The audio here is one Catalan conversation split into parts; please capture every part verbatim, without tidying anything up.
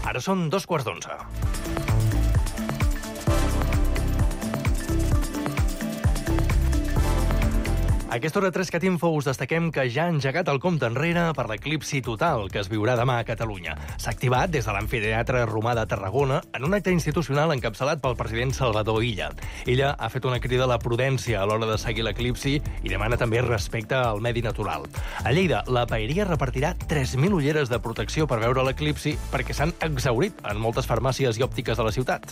Ara són dos quarts d'onze. A aquesta hora tres Catinfo us destaquem que ja ha engegat el compte enrere per l'eclipsi total que es viurà demà a Catalunya. S'ha activat des de l'Amfiteatre Romà de Tarragona en un acte institucional encapçalat pel president Salvador Illa. Ella ha fet una crida a la prudència a l'hora de seguir l'eclipsi i demana també respecte al medi natural. A Lleida, la paeria repartirà tres mil ulleres de protecció per veure l'eclipsi perquè s'han exhaurit en moltes farmàcies i òptiques de la ciutat.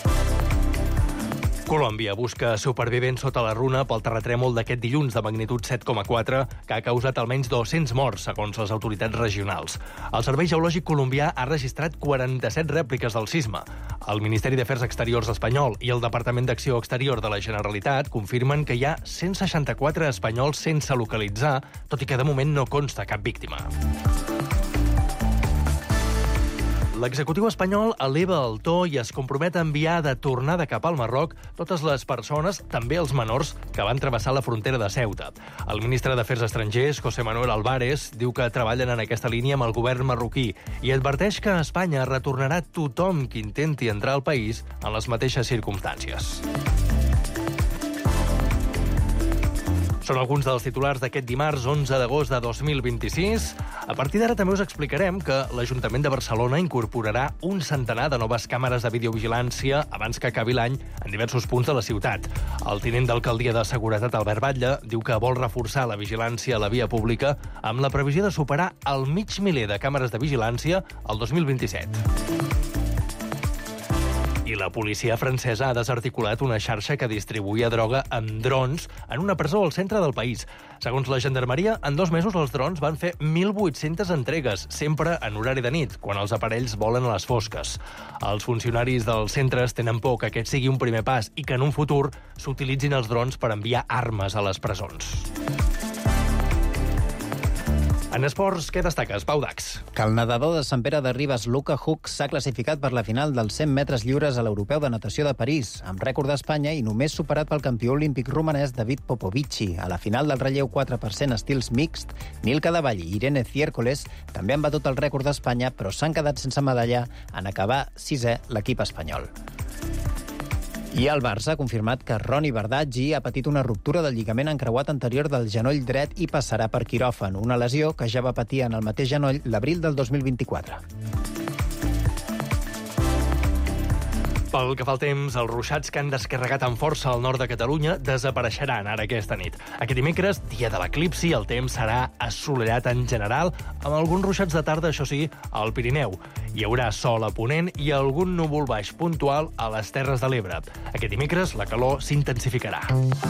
Colòmbia busca supervivents sota la runa pel terratrèmol d'aquest dilluns de magnitud set coma quatre que ha causat almenys dos-cents morts, segons les autoritats regionals. El Servei Geològic colombià ha registrat quaranta-set rèpliques del sisme. El Ministeri d'Afers Exteriors espanyol i el Departament d'Acció Exterior de la Generalitat confirmen que hi ha cent seixanta-quatre espanyols sense localitzar, tot i que de moment no consta cap víctima. L'executiu espanyol eleva el to i es compromet a enviar de tornada cap al Marroc totes les persones, també els menors, que van travessar la frontera de Ceuta. El ministre d'Afers Estrangers, José Manuel Álvarez, diu que treballen en aquesta línia amb el govern marroquí i adverteix que Espanya retornarà tothom que intenti entrar al país en les mateixes circumstàncies. Són alguns dels titulars d'aquest dimarts onze d'agost de dos mil vint-i-sis. A partir d'ara també us explicarem que l'Ajuntament de Barcelona incorporarà un centenar de noves càmeres de videovigilància abans que acabi l'any en diversos punts de la ciutat. El tinent d'alcaldia de Seguretat, Albert Batlle, diu que vol reforçar la vigilància a la via pública amb la previsió de superar el mig miler de càmeres de vigilància el dos mil vint-i-set. I la policia francesa ha desarticulat una xarxa que distribuïa droga amb drons en una presó al centre del país. Segons la gendarmeria, en dos mesos els drons van fer mil vuit-centes entregues, sempre en horari de nit, quan els aparells volen a les fosques. Els funcionaris dels centres tenen por que aquest sigui un primer pas i que en un futur s'utilitzin els drons per enviar armes a les presons. En esports, què destaques, Pau Dax? Que el nedador de Sant Pere de Ribes, Luca Hux, s'ha classificat per la final dels cent metres lliures a l'Europeu de Natació de París, amb rècord d'Espanya i només superat pel campió olímpic romanès David Popovici. A la final del relleu quatre per cent estils mixt, Nil Cadevall i Irene Ciércoles també han batut el rècord d'Espanya, però s'han quedat sense medalla en acabar sisè l'equip espanyol. I el Barça ha confirmat que Roni Bardaggi ha patit una ruptura del lligament encreuat anterior del genoll dret i passarà per quiròfan, una lesió que ja va patir en el mateix genoll l'abril del dos mil vint-i-quatre. Pel que fa al temps, els ruixats que han descarregat amb força al nord de Catalunya desapareixeran ara aquesta nit. Aquest dimecres, dia de l'eclipsi, el temps serà assolellat en general, amb alguns ruixats de tarda, això sí, al Pirineu. Hi haurà sol a ponent i algun núvol baix puntual a les Terres de l'Ebre. Aquest dimecres, la calor s'intensificarà.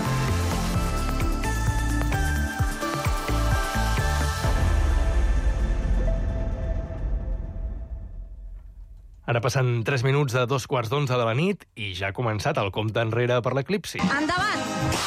Ara passen tres minuts de dos quarts d'onze de la nit i ja ha començat el compte enrere per l'eclipsi. Endavant!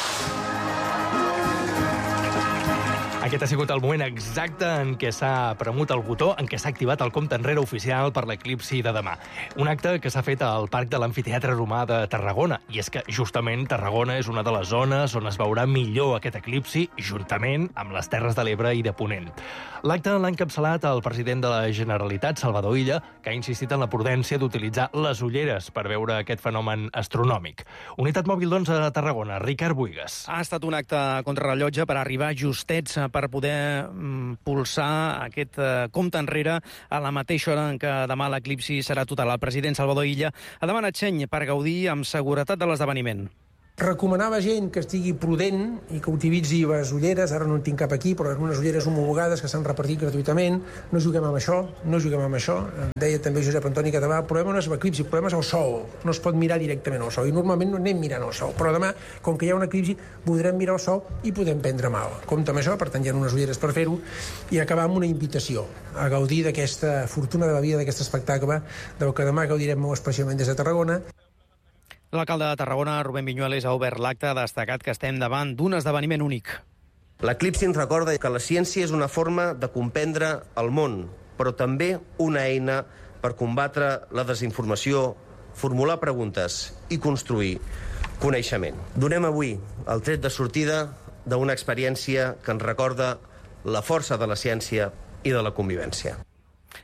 Aquest ha sigut el moment exacte en què s'ha premut el botó, en què s'ha activat el compte enrere oficial per l'eclipsi de demà. Un acte que s'ha fet al Parc de l'Amfiteatre Romà de Tarragona. I és que, justament, Tarragona és una de les zones on es veurà millor aquest eclipsi, juntament amb les Terres de l'Ebre i de Ponent. L'acte l'ha encapçalat el president de la Generalitat, Salvador Illa, que ha insistit en la prudència d'utilitzar les ulleres per veure aquest fenomen astronòmic. Unitat Mòbil d'Onze de Tarragona, Ricard Buigas. Ha estat un acte contrarrellotge per arribar justets per poder mm, pulsar aquest eh, compte enrere a la mateixa hora en què demà l'eclipsi serà total. El president Salvador Illa ha demanat seny per gaudir amb seguretat de l'esdeveniment. Recomanava gent que estigui prudent i que utilitzi les ulleres, ara no en tinc cap aquí, però unes ulleres homologades que s'han repartit gratuïtament. No juguem amb això, no juguem amb això. Em deia també Josep Antoni Català, el problema no és l'eclipsi, el problema és el sol. No es pot mirar directament al sol, i normalment no anem mirant al sol. Però demà, com que hi ha un eclipsi, podrem mirar el sol i podem prendre mal. Compte amb això, per tant hi ha unes ulleres per fer-ho, i acabar amb una invitació a gaudir d'aquesta fortuna de la vida, d'aquest espectacle, del que demà gaudirem molt especialment des de Tarragona. L'alcalde de Tarragona, Rubén Viñuales, ha obert l'acte, ha destacat que estem davant d'un esdeveniment únic. L'eclipsi ens recorda que la ciència és una forma de comprendre el món, però també una eina per combatre la desinformació, formular preguntes i construir coneixement. Donem avui el tret de sortida d'una experiència que ens recorda la força de la ciència i de la convivència.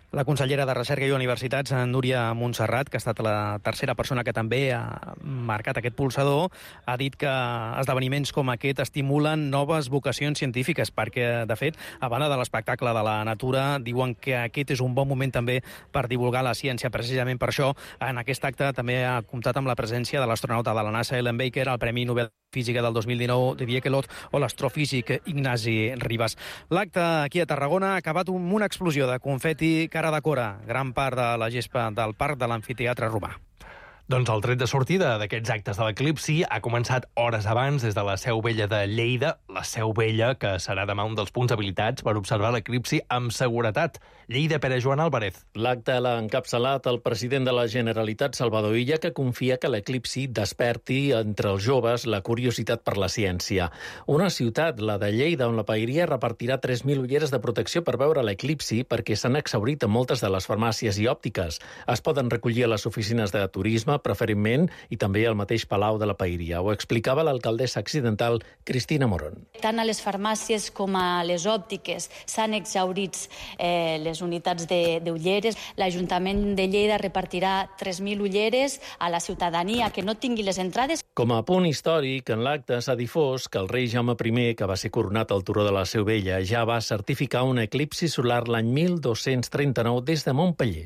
La consellera de Recerca i Universitats, Núria Montserrat, que ha estat la tercera persona que també ha marcat aquest pulsador, ha dit que esdeveniments com aquest estimulen noves vocacions científiques, perquè, de fet, a banda de l'espectacle de la natura, diuen que aquest és un bon moment també per divulgar la ciència. Precisament per això, en aquest acte també ha comptat amb la presència de l'astronauta de la NASA, Ellen Baker, el Premi Nobel Física del dos mil dinou, Didier Queloz, o l'astrofísic Ignasi Ribas. L'acte aquí a Tarragona ha acabat amb una explosió de confeti cara de cora, gran part de la gespa del parc de l'amfiteatre romà. Doncs el tret de sortida d'aquests actes de l'eclipsi ha començat hores abans des de la Seu Vella de Lleida, la Seu Vella, que serà demà un dels punts habilitats per observar l'eclipsi amb seguretat. Lleida, Pere Joan Álvarez. L'acte l'ha encapçalat el president de la Generalitat, Salvador Illa, que confia que l'eclipsi desperti entre els joves la curiositat per la ciència. Una ciutat, la de Lleida, on la paeria repartirà tres mil ulleres de protecció per veure l'eclipsi perquè s'han exhaurit a moltes de les farmàcies i òptiques. Es poden recollir a les oficines de turisme, preferentment, i també al mateix Palau de la Paeria. Ho explicava l'alcaldessa accidental Cristina Morón. Tant a les farmàcies com a les òptiques s'han exhaurits eh, les unitats d'ulleres. L'Ajuntament de Lleida repartirà tres mil ulleres a la ciutadania que no tingui les entrades. Com a punt històric, en l'acte s'ha difós que el rei Jaume primer, que va ser coronat al turó de la Seu Vella, ja va certificar un eclipsi solar l'any mil dos-cents trenta-nou des de Montpeller.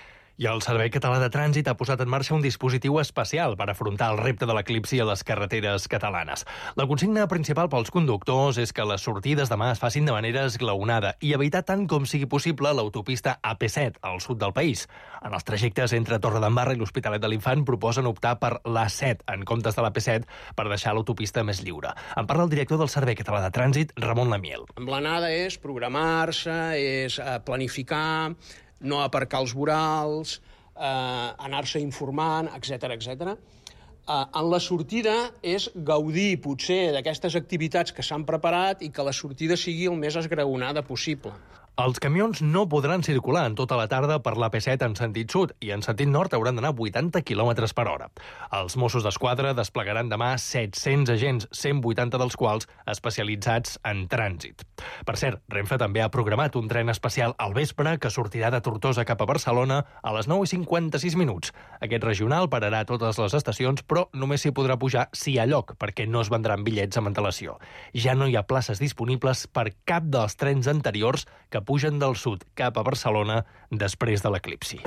I el Servei Català de Trànsit ha posat en marxa un dispositiu especial per afrontar el repte de l'eclipsi a les carreteres catalanes. La consigna principal pels conductors és que les sortides demà es facin de manera esglaonada i evitar tant com sigui possible l'autopista A P set, al sud del país. En els trajectes entre Torredembarra i l'Hospitalet de l'Infant proposen optar per l'A set en comptes de l'A P set per deixar l'autopista més lliure. En parla el director del Servei Català de Trànsit, Ramon Lamiel. Amb l'anada és programar-se, és planificar, no aparcar els vorals, eh, anar-se informant, etcètera, etcètera. Eh, en la sortida és gaudir, potser, d'aquestes activitats que s'han preparat i que la sortida sigui el més esgraonada possible. Els camions no podran circular en tota la tarda per l'A P set en sentit sud i en sentit nord hauran d'anar vuitanta quilòmetres per hora. Els Mossos d'Esquadra desplegaran demà set-cents agents, cent vuitanta dels quals especialitzats en trànsit. Per cert, Renfe també ha programat un tren especial al vespre que sortirà de Tortosa cap a Barcelona a les nou i cinquanta-sis minuts. Aquest regional pararà a totes les estacions, però només s'hi podrà pujar si hi ha lloc, perquè no es vendran bitllets amb antelació. Ja no hi ha places disponibles per cap dels trens anteriors que pugen del sud cap a Barcelona després de l'eclipsi.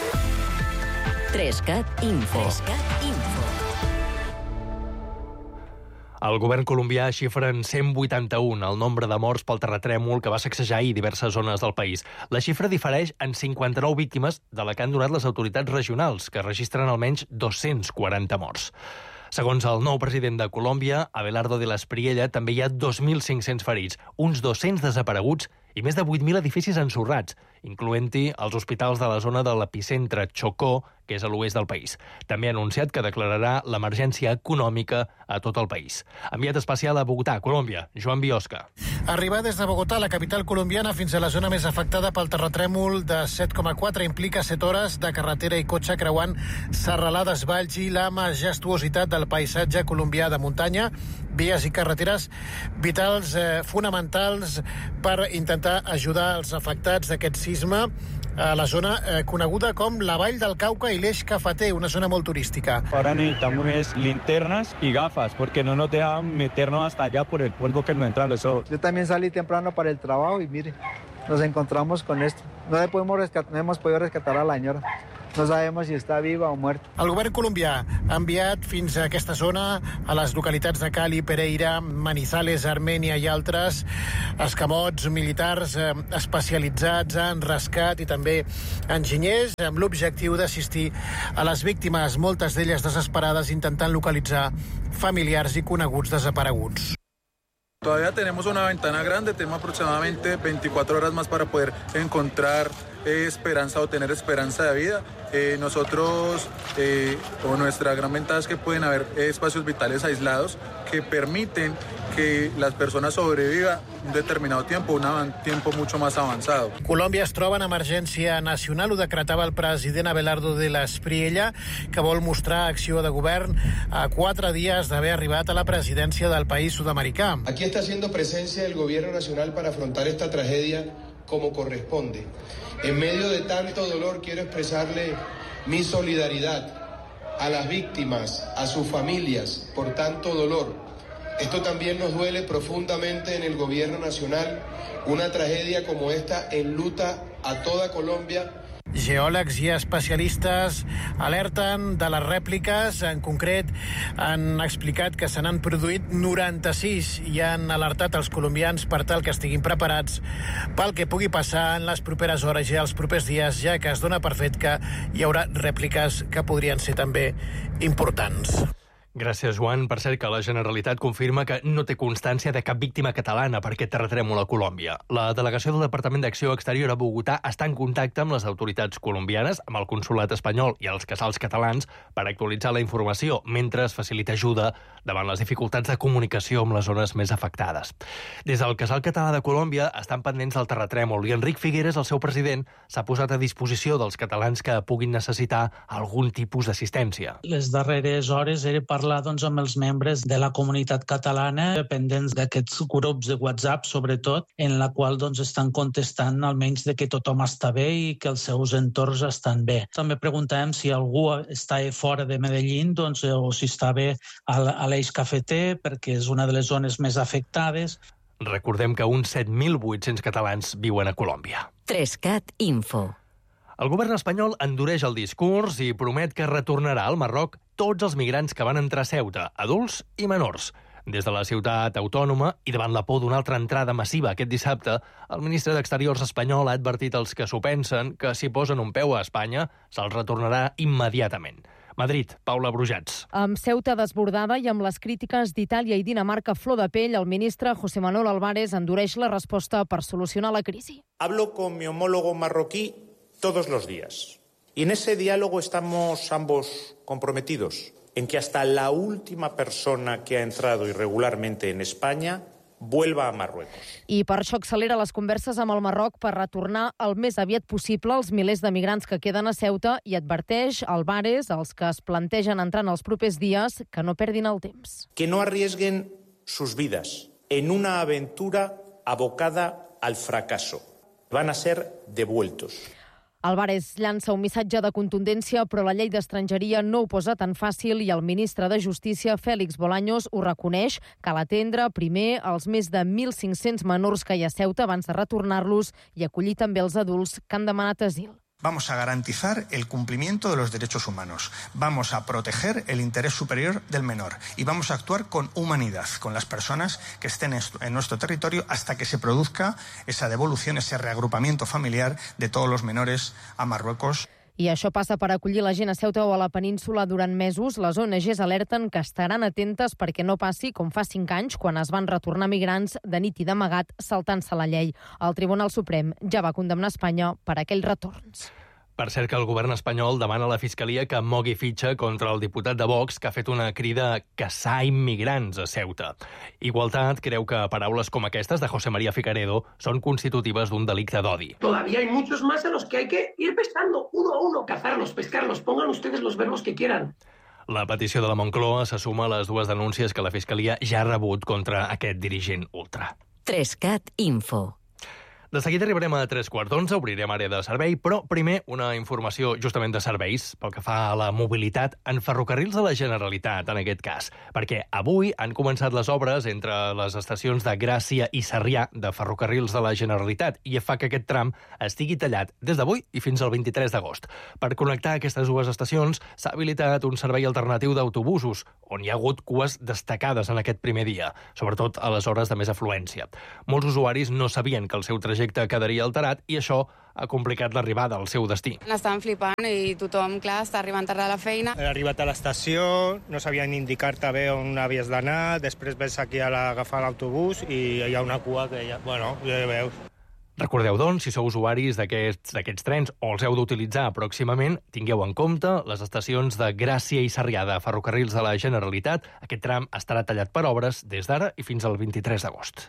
Trescat Info. Trescat Info. El govern colombià xifra en cent vuitanta-un el nombre de morts pel terratrèmol que va sacsejar ahir diverses zones del país. La xifra difereix en cinquanta-nou víctimes de la que han donat les autoritats regionals, que registren almenys dos-cents quaranta morts. Segons el nou president de Colòmbia, Abelardo de la Espriella, també hi ha dos mil cinc-cents ferits, uns dos-cents desapareguts i més de vuit mil edificis ensorrats, incloent-hi els hospitals de la zona de l'epicentre Chocó, que és a l'oest del país. També ha anunciat que declararà l'emergència econòmica a tot el país. Enviat especial a Bogotà, Colòmbia, Joan Biosca. Arribar des de Bogotà, la capital colombiana, fins a la zona més afectada pel terratrèmol de set coma quatre implica set hores de carretera i cotxe creuant serralades, valls i la majestuositat del paisatge colombià de muntanya, vies i carreteres vitals eh, fonamentals per intentar ajudar els afectats d'aquest sisme a la zona eh, coneguda com la Vall del Cauca i l'Eix Cafeter, una zona molt turística. Ahora necesitamos es linternas y gafas, porque no nos dejan meternos hasta allá por el polvo que nos entra a los ojos. Yo también salí temprano para el trabajo y mire, nos encontramos con esto. No le podemos rescatar, no hemos podido rescatar a la señora. No sabemos si està viva o muerta. El govern colombià ha enviat fins a aquesta zona, a les localitats de Cali, Pereira, Manizales, Armènia i altres, escamots militars eh, especialitzats en rescat i també enginyers, amb l'objectiu d'assistir a les víctimes, moltes d'elles desesperades, intentant localitzar familiars i coneguts desapareguts. Todavía tenemos una ventana grande, tenemos aproximadamente veinticuatro horas más para poder encontrar eh, esperanza o tener esperanza de vida. Eh, nosotros, eh, o nuestra gran ventaja es que pueden haber eh, espacios vitales aislados que permiten que las personas sobrevivan un determinado tiempo, un tiempo mucho más avanzado. Colòmbia es troba en emergència nacional, ho decretava el president Abelardo de la Espriella, que vol mostrar acció de govern a quatre dies d'haver arribat a la presidència del país sud-americà. Aquí está haciendo presencia el gobierno nacional para afrontar esta tragedia como corresponde. En medio de tanto dolor quiero expresarle mi solidaridad a las víctimas, a sus familias, por tanto dolor. Esto también nos duele profundamente en el gobierno nacional. Una tragedia como esta enluta a toda Colombia. Geòlegs i especialistes alerten de les rèpliques. En concret, han explicat que se n'han produït noranta-sis i han alertat els colombians per tal que estiguin preparats pel que pugui passar en les properes hores i els propers dies, ja que es dona per fet que hi haurà rèpliques que podrien ser també importants. Gràcies, Joan. Per cert, que la Generalitat confirma que no té constància de cap víctima catalana per aquest terratrèmol a Colòmbia. La delegació del Departament d'Acció Exterior a Bogotà està en contacte amb les autoritats colombianes, amb el consolat espanyol i els casals catalans per actualitzar la informació, mentre es facilita ajuda davant les dificultats de comunicació amb les zones més afectades. Des del Casal Català de Colòmbia estan pendents del terratrèmol i Enric Figueres, el seu president, s'ha posat a disposició dels catalans que puguin necessitar algun tipus d'assistència. Les darreres hores era parlar doncs, amb els membres de la comunitat catalana dependents d'aquests grups de WhatsApp, sobretot, en la qual doncs, estan contestant almenys de que tothom està bé i que els seus entorns estan bé. També preguntàvem si algú està fora de Medellín doncs, o si està bé a l'Eix Cafeter, perquè és una de les zones més afectades. Recordem que uns set mil vuit-cents catalans viuen a Colòmbia. Trescat Info. El govern espanyol endureix el discurs i promet que retornarà al Marroc tots els migrants que van entrar a Ceuta, adults i menors. Des de la ciutat autònoma i davant la por d'una altra entrada massiva aquest dissabte, el ministre d'Exteriors espanyol ha advertit als que s'ho pensen que si posen un peu a Espanya se'ls retornarà immediatament. Madrid, Paula Brujats. Amb Ceuta desbordada i amb les crítiques d'Itàlia i Dinamarca a flor de pell, el ministre José Manuel Álvarez endureix la resposta per solucionar la crisi. Hablo con mi homólogo marroquí todos los días. Y en ese diálogo estamos ambos comprometidos en que hasta la última persona que ha entrado irregularmente en España vuelva a Marruecos. I per això accelera les converses amb el Marroc per retornar el més aviat possible els milers de migrants que queden a Ceuta i adverteix Álvarez, els que es plantegen entrar en els propers dies, que no perdin el temps. Que no arriesguen sus vidas en una aventura abocada al fracaso. Van a ser devueltos. Álvarez llança un missatge de contundència, però la llei d'estrangeria no ho posa tan fàcil i el ministre de Justícia, Félix Bolaños, ho reconeix. Cal atendre primer els més de mil cinc-cents menors que hi ha a Ceuta abans de retornar-los i acollir també els adults que han demanat asil. Vamos a garantizar el cumplimiento de los derechos humanos. Vamos a proteger el interés superior del menor y vamos a actuar con humanidad con las personas que estén en nuestro territorio hasta que se produzca esa devolución, ese reagrupamiento familiar de todos los menores a Marruecos. I això passa per acollir la gent a Ceuta o a la península durant mesos. Les O N Ges alerten que estaran atentes perquè no passi com fa cinc anys, quan es van retornar migrants de nit i d'amagat saltant-se la llei. El Tribunal Suprem ja va condemnar Espanya per aquells retorns. Per cert, que el govern espanyol demana a la Fiscalia que mogui fitxa contra el diputat de Vox que ha fet una crida a caçar immigrants a Ceuta. Igualtat creu que paraules com aquestes de José María Ficaredo són constitutives d'un delicte d'odi. Todavía hay muchos más a los que hay que ir pescando, uno a uno, cazarlos, pescarlos, pongan ustedes los verbos que quieran. La petició de la Moncloa se suma a les dues denúncies que la Fiscalia ja ha rebut contra aquest dirigent ultra. Trescat Info. De seguida arribarem a tres quarts d'onze, obrirem àrea de servei, però primer una informació justament de serveis pel que fa a la mobilitat en ferrocarrils de la Generalitat, en aquest cas. Perquè avui han començat les obres entre les estacions de Gràcia i Sarrià de ferrocarrils de la Generalitat i fa que aquest tram estigui tallat des d'avui i fins al vint-i-tres d'agost. Per connectar aquestes dues estacions s'ha habilitat un servei alternatiu d'autobusos, on hi ha hagut cues destacades en aquest primer dia, sobretot a les hores de més afluència. Molts usuaris no sabien que el seu trajecte quedaria alterat i això ha complicat l'arribada al seu destí. N'estan flipant i tothom, clar, està arribant tard a la feina. He arribat a l'estació, no sabien indicar-te bé on havies d'anar, després ves aquí a agafar l'autobús i hi ha una cua que ja, bueno, ja veus. Recordeu, doncs, si sou usuaris d'aquests d'aquests trens o els heu d'utilitzar pròximament, tingueu en compte les estacions de Gràcia i Sarrià de ferrocarrils de la Generalitat. Aquest tram estarà tallat per obres des d'ara i fins al vint-i-tres d'agost.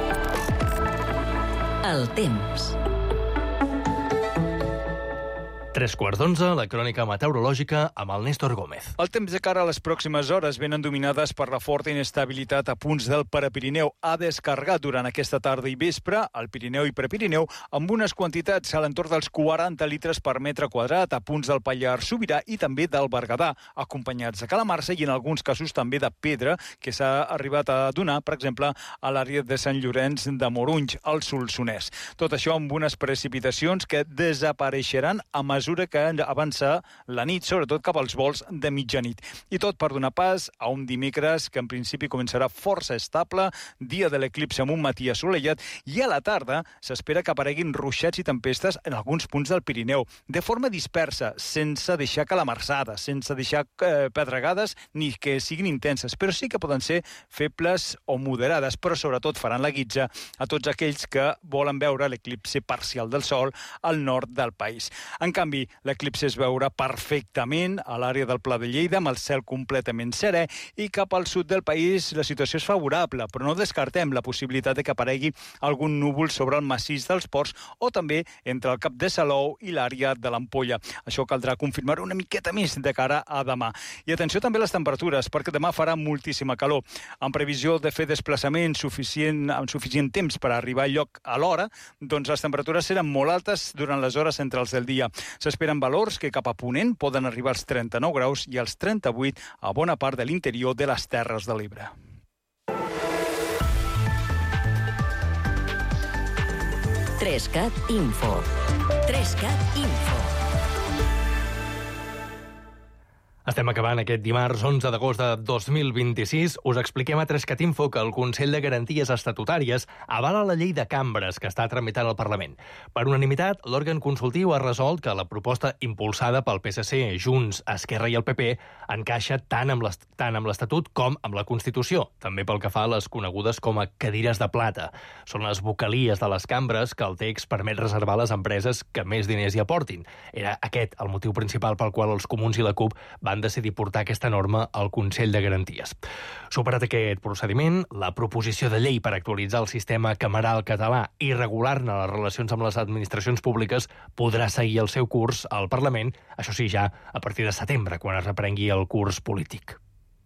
El temps. Tres quarts d'onze, la crònica meteorològica amb el Néstor Gómez. El temps de cara a les pròximes hores venen dominades per la forta inestabilitat a punts del Prepirineu. Ha descarregat durant aquesta tarda i vespre al Pirineu i Prepirineu amb unes quantitats a l'entorn dels quaranta litres per metre quadrat a punts del Pallars Sobirà i també del Berguedà, acompanyats de calamarsa i en alguns casos també de pedra que s'ha arribat a donar, per exemple, a l'àrea de Sant Llorenç de Morunys, al Solsonès. Tot això amb unes precipitacions que desapareixeran a mesura que avança la nit, sobretot cap als volts de mitjanit. I tot per donar pas a un dimecres que en principi començarà força estable, dia de l'eclipsi amb un matí assolellat, i a la tarda s'espera que apareguin ruixats i tempestes en alguns punts del Pirineu, de forma dispersa, sense deixar calamarsades, sense deixar eh, pedregades ni que siguin intenses, però sí que poden ser febles o moderades, però sobretot faran la guitza a tots aquells que volen veure l'eclipsi parcial del Sol al nord del país. En canvi, l'eclipsi es veurà perfectament a l'àrea del Pla de Lleida, amb el cel completament serè, i cap al sud del país la situació és favorable, però no descartem la possibilitat de que aparegui algun núvol sobre el massís dels Ports o també entre el Cap de Salou i l'àrea de l'Ampolla. Això caldrà confirmar una miqueta més de cara a demà. I atenció també a les temperatures, perquè demà farà moltíssima calor. En previsió de fer desplaçament suficient, amb suficient temps per arribar al lloc a l'hora, doncs les temperatures seran molt altes durant les hores centrals del dia. S'esperen valors que cap a ponent poden arribar als trenta-nou graus i als trenta-vuit a bona part de l'interior de les Terres de l'Ebre. Trescat Info. Trescat Info. Estem acabant aquest dimarts onze d'agost de dos mil vint-i-sis. Us expliquem a Trescat Info que el Consell de Garanties Estatutàries avala la llei de cambres que està tramitant al Parlament. Per unanimitat, l'òrgan consultiu ha resolt que la proposta impulsada pel P S C, Junts, Esquerra i el P P encaixa tant amb l'est- tant amb l'Estatut com amb la Constitució, també pel que fa a les conegudes com a cadires de plata. Són les vocalies de les cambres que el text permet reservar a les empreses que més diners hi aportin. Era aquest el motiu principal pel qual els comuns i la CUP van decidir portar aquesta norma al Consell de Garanties. Superat aquest procediment, la proposició de llei per actualitzar el sistema cameral català i regular-ne les relacions amb les administracions públiques podrà seguir el seu curs al Parlament, això sí, ja a partir de setembre, quan es reprengui el curs polític.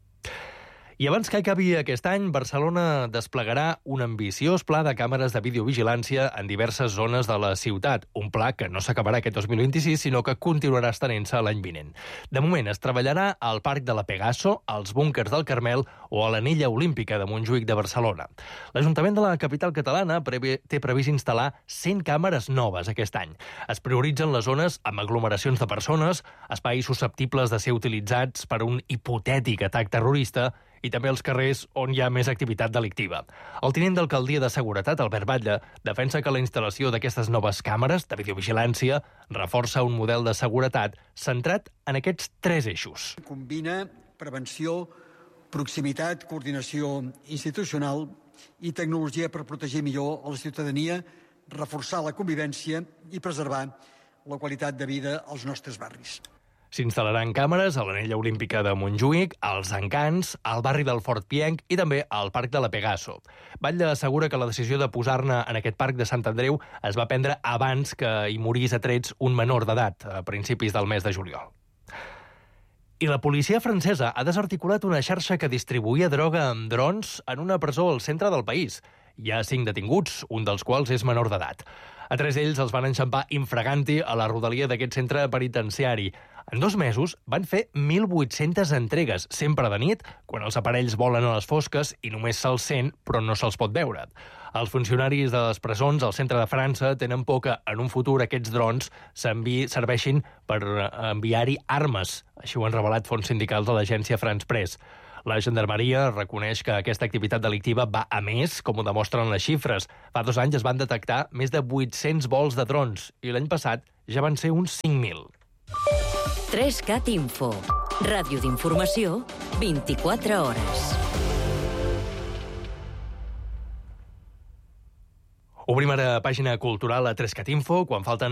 I abans que acabi aquest any, Barcelona desplegarà un ambiciós pla de càmeres de videovigilància en diverses zones de la ciutat. Un pla que no s'acabarà aquest dos mil vint-i-sis, sinó que continuarà estenent-se l'any vinent. De moment, es treballarà al Parc de la Pegaso, als búnkers del Carmel o a l'Anella Olímpica de Montjuïc de Barcelona. L'Ajuntament de la capital catalana prevé, té previst instal·lar cent càmeres noves aquest any. Es prioritzen les zones amb aglomeracions de persones, espais susceptibles de ser utilitzats per un hipotètic atac terrorista i també els carrers on hi ha més activitat delictiva. El tinent d'alcaldia de Seguretat, Albert Batlle, defensa que la instal·lació d'aquestes noves càmeres de videovigilància reforça un model de seguretat centrat en aquests tres eixos. Combina prevenció, proximitat, coordinació institucional i tecnologia per protegir millor a la ciutadania, reforçar la convivència i preservar la qualitat de vida als nostres barris. S'instal·laran càmeres a l'Anella Olímpica de Montjuïc, als Encants, al barri del Fort Pienc i també al Parc de la Pegaso. Batlle assegura que la decisió de posar-ne en aquest parc de Sant Andreu es va prendre abans que hi morís a trets un menor d'edat, a principis del mes de juliol. I la policia francesa ha desarticulat una xarxa que distribuïa droga amb drons en una presó al centre del país. Hi ha cinc detinguts, un dels quals és menor d'edat. A tres d'ells els van enxampar infraganti a la rodalia d'aquest centre penitenciari. En dos mesos van fer mil vuit-centes entregues, sempre de nit, quan els aparells volen a les fosques i només se'ls sent, però no se'ls pot veure. Els funcionaris de les presons al centre de França tenen por que en un futur aquests drons serveixin per enviar-hi armes. Així ho han revelat fons sindicals de l'agència France Press. La gendarmeria reconeix que aquesta activitat delictiva va a més, com ho demostren les xifres. Fa dos anys es van detectar més de vuit-cents vols de drons i l'any passat ja van ser uns cinc mil. Trescat Info. Ràdio d'informació, vint-i-quatre hores. Obrim ara pàgina cultural a Trescat Info, quan falten